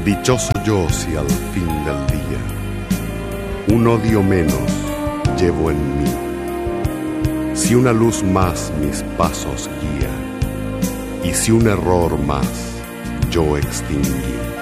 Dichoso yo si al fin del día un odio menos llevo en mí, si una luz más mis pasos guía y si un error más yo extinguí.